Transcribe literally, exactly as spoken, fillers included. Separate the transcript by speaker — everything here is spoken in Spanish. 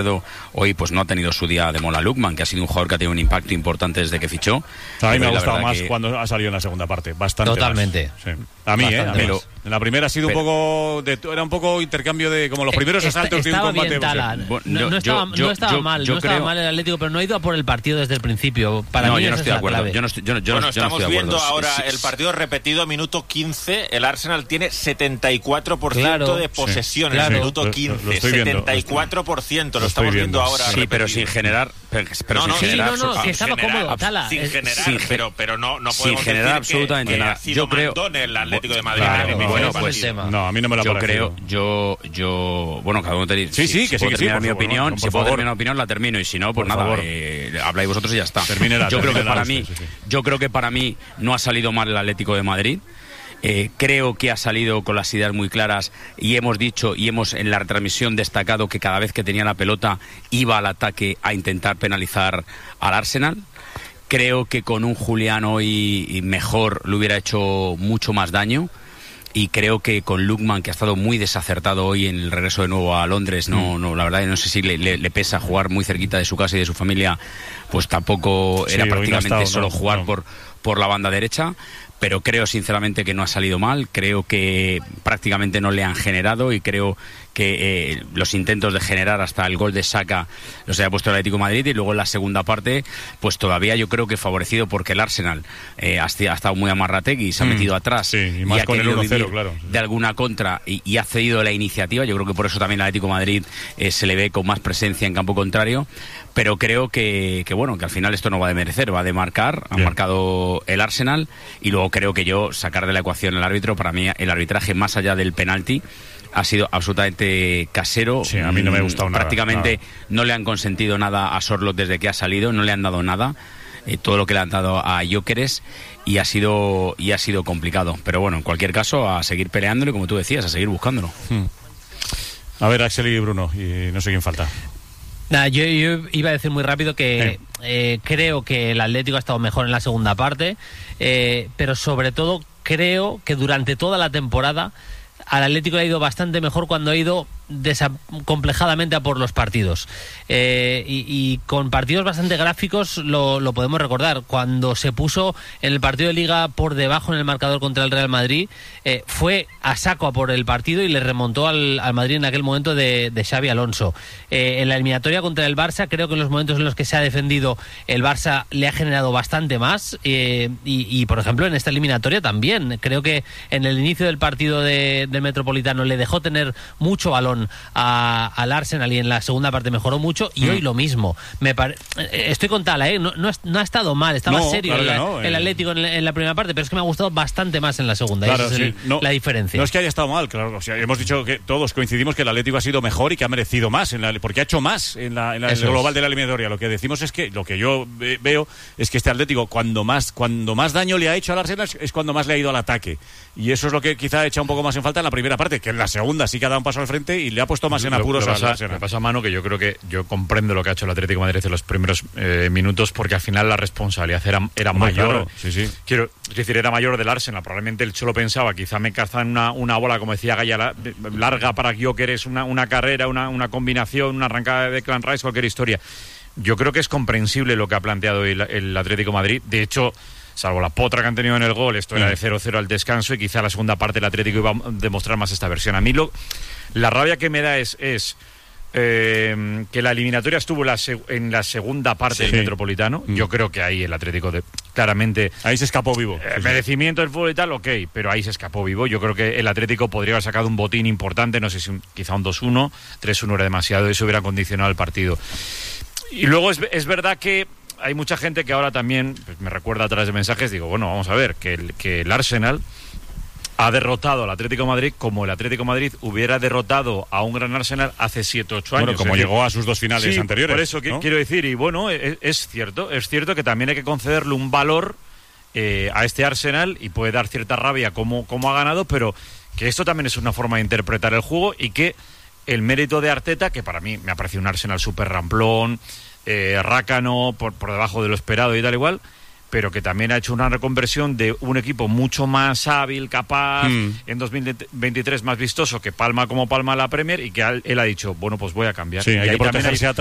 Speaker 1: hoy pues no ha tenido su día de mola Lookman, que ha sido un jugador que ha tenido un impacto importante desde que fichó.
Speaker 2: A mí me ha gustado más que... cuando ha salido en la segunda parte, bastante.
Speaker 3: Totalmente.
Speaker 2: Más. Sí. A mí,
Speaker 3: Bastante
Speaker 2: eh, a mí.
Speaker 3: Pero,
Speaker 2: en la primera ha sido pero, un poco de, era un poco intercambio de como los primeros asaltos de un combate.
Speaker 3: Bien, Tala. No, no, no estaba, yo, no estaba yo, mal, yo no creo... estaba mal el Atlético, pero no ha ido a por el partido desde el principio. Para
Speaker 1: no,
Speaker 3: mí
Speaker 1: yo no
Speaker 3: esa
Speaker 1: estoy
Speaker 3: es
Speaker 1: de acuerdo. Yo no estoy, yo, yo,
Speaker 4: bueno,
Speaker 1: yo
Speaker 4: estamos
Speaker 1: no estoy
Speaker 4: viendo
Speaker 1: de acuerdo.
Speaker 4: ahora
Speaker 1: sí,
Speaker 4: el partido repetido, minuto quince, el Arsenal tiene setenta y cuatro por ciento
Speaker 3: claro,
Speaker 4: de posesión
Speaker 3: sí,
Speaker 4: en el
Speaker 3: claro.
Speaker 4: minuto quince,
Speaker 2: lo, lo
Speaker 4: setenta y cuatro por ciento, lo, lo estamos viendo, viendo ahora.
Speaker 1: Sí,
Speaker 4: repetido.
Speaker 1: pero sin generar, pero, pero
Speaker 4: no,
Speaker 1: sin
Speaker 4: no,
Speaker 1: generar,
Speaker 3: sí, no, no, que estaba
Speaker 4: generar,
Speaker 3: cómodo, Tala.
Speaker 4: sin generar,
Speaker 1: sin,
Speaker 4: pero pero no no
Speaker 1: sin
Speaker 4: podemos
Speaker 1: generar
Speaker 4: decir
Speaker 1: absolutamente
Speaker 4: que,
Speaker 1: nada.
Speaker 4: que ha sido
Speaker 1: yo creo
Speaker 4: mandón el Atlético de Madrid.
Speaker 1: Claro,
Speaker 4: en el
Speaker 1: bueno,
Speaker 4: pues
Speaker 1: pues
Speaker 3: tema.
Speaker 2: No, a mí no me lo ha
Speaker 1: yo
Speaker 2: parecido.
Speaker 1: creo, yo yo bueno, cada uno te dice.
Speaker 2: Sí, sí,
Speaker 1: si,
Speaker 2: que
Speaker 1: si
Speaker 2: sí, que sí.
Speaker 1: terminar mi
Speaker 2: favor,
Speaker 1: opinión,
Speaker 2: no,
Speaker 1: si puedo
Speaker 2: favor.
Speaker 1: terminar mi opinión la termino y si no, pues
Speaker 2: por
Speaker 1: nada,
Speaker 2: eh,
Speaker 1: habláis vosotros y ya está.
Speaker 2: Termínela,
Speaker 1: yo creo que
Speaker 2: termínela
Speaker 1: para
Speaker 2: usted,
Speaker 1: mí,
Speaker 2: sí, sí.
Speaker 1: yo creo que para mí no ha salido mal el Atlético de Madrid. Eh, creo que ha salido con las ideas muy claras y hemos dicho y hemos en la retransmisión destacado que cada vez que tenía la pelota iba al ataque a intentar penalizar al Arsenal. Creo que con un Julián hoy mejor le hubiera hecho mucho más daño. Y creo que con Lookman, que ha estado muy desacertado hoy en el regreso de nuevo a Londres, no, no, la verdad no sé si le, le, le pesa jugar muy cerquita de su casa y de su familia, pues tampoco era sí, prácticamente no estado, solo no, jugar no. por por la banda derecha. Pero creo sinceramente que no ha salido mal, creo que prácticamente no le han generado y creo que eh, los intentos de generar hasta el gol de Saka los haya puesto el Atlético de Madrid y luego en la segunda parte pues todavía yo creo que favorecido porque el Arsenal eh, ha estado muy amarrategui y se ha metido mm, atrás
Speaker 2: sí, y, más
Speaker 1: y ha
Speaker 2: con
Speaker 1: querido
Speaker 2: el uno cero,
Speaker 1: vivir
Speaker 2: claro.
Speaker 1: de alguna contra y, y ha cedido la iniciativa. Yo creo que por eso también el Atlético de Madrid eh, se le ve con más presencia en campo contrario, pero creo que, que bueno, que al final esto no va de merecer, va de marcar. Ha marcado el Arsenal y luego creo que yo sacar de la ecuación el árbitro, para mí el arbitraje más allá del penalti ha sido absolutamente casero.
Speaker 2: Sí, a mí no me ha gustado nada.
Speaker 1: Prácticamente
Speaker 2: nada.
Speaker 1: No le han consentido nada a Sorloth desde que ha salido, no le han dado nada. Eh, todo lo que le han dado a Gyökeres y ha sido y ha sido complicado. Pero bueno, en cualquier caso, a seguir peleándolo y como tú decías, a seguir buscándolo.
Speaker 2: Hmm. A ver, Axel y Bruno, y no sé quién falta.
Speaker 3: Nah, yo, yo iba a decir muy rápido que eh. Eh, creo que el Atlético ha estado mejor en la segunda parte, eh, pero sobre todo creo que durante toda la temporada al Atlético le ha ido bastante mejor cuando ha ido desacomplejadamente a por los partidos. Eh, y, y con partidos bastante gráficos lo, lo podemos recordar. Cuando se puso en el partido de Liga por debajo en el marcador contra el Real Madrid, eh, fue a saco a por el partido y le remontó al, al Madrid en aquel momento de, de Xabi Alonso. Eh, en la eliminatoria contra el Barça, creo que en los momentos en los que se ha defendido, el Barça le ha generado bastante más. Eh, y, y, por ejemplo, en esta eliminatoria también. Creo que en el inicio del partido de, del Metropolitano le dejó tener mucho balón A, al Arsenal y en la segunda parte mejoró mucho y mm. hoy lo mismo. Me pare... Estoy con Tala, ¿eh? no, no, no ha estado mal, estaba
Speaker 2: no,
Speaker 3: serio
Speaker 2: claro
Speaker 3: el,
Speaker 2: no,
Speaker 3: el
Speaker 2: eh.
Speaker 3: Atlético en la, en la primera parte, pero es que me ha gustado bastante más en la segunda.
Speaker 2: Claro,
Speaker 3: Esa es
Speaker 2: sí.
Speaker 3: el,
Speaker 2: no,
Speaker 3: la diferencia.
Speaker 2: No es que haya estado mal, claro. O sea, hemos dicho que todos coincidimos que el Atlético ha sido mejor y que ha merecido más, en la, porque ha hecho más en, la, en la, el global es. de la eliminatoria. Lo que decimos es que, lo que yo veo es que este Atlético, cuando más, cuando más daño le ha hecho al Arsenal, es cuando más le ha ido al ataque. Y eso es lo que quizá ha echado un poco más en falta en la primera parte, que en la segunda sí que ha dado un paso al frente y le ha puesto más en apuros
Speaker 5: lo, lo
Speaker 2: al
Speaker 5: pasa,
Speaker 2: Arsenal.
Speaker 5: Me pasa a mano que yo creo que yo comprendo lo que ha hecho el Atlético de Madrid en los primeros eh, minutos, porque al final la responsabilidad era, era
Speaker 2: Muy
Speaker 5: mayor.
Speaker 2: Claro, sí, sí.
Speaker 5: Quiero es decir, era mayor del Arsenal. Probablemente él solo pensaba, quizá me cazan una, una bola, como decía Gaya, larga para Gyökeres, una, una carrera, una, una combinación, una arrancada de Declan Rice, cualquier historia. Yo creo que es comprensible lo que ha planteado el, el Atlético de Madrid. De hecho, salvo la potra que han tenido en el gol, esto era de cero cero al descanso y quizá la segunda parte del Atlético iba a demostrar más esta versión. A mí lo, la rabia que me da es, es eh, que la eliminatoria estuvo la seg- en la segunda parte sí. del Metropolitano. Mm. Yo creo que ahí el Atlético de, claramente...
Speaker 2: Ahí se escapó vivo.
Speaker 5: Eh,
Speaker 2: sí,
Speaker 5: merecimiento del fútbol y tal, ok, pero ahí se escapó vivo. Yo creo que el Atlético podría haber sacado un botín importante, no sé si un, quizá un dos uno, tres uno era demasiado, eso hubiera condicionado el partido. Y luego es, es verdad que hay mucha gente que ahora también pues, me recuerda a través de mensajes, digo, bueno, vamos a ver, que el, que el Arsenal ha derrotado al Atlético de Madrid como el Atlético de Madrid hubiera derrotado a un gran Arsenal hace siete ocho años.
Speaker 2: Bueno, como
Speaker 5: es
Speaker 2: llegó
Speaker 5: decir,
Speaker 2: a sus dos finales
Speaker 5: sí,
Speaker 2: anteriores.
Speaker 5: Por eso que,
Speaker 2: ¿no?
Speaker 5: quiero decir, y bueno, es, es cierto, es cierto que también hay que concederle un valor eh, a este Arsenal y puede dar cierta rabia como, como ha ganado, pero que esto también es una forma de interpretar el juego y que el mérito de Arteta, que para mí me ha parecido un Arsenal súper ramplón, eh, rácano, por, por debajo de lo esperado y tal igual, pero que también ha hecho una reconversión de un equipo mucho más hábil, capaz, mm. en dos mil veintitrés más vistoso, que palma como palma la Premier, y que él ha dicho, bueno, pues voy a cambiar.
Speaker 2: Sí, hay que protegerse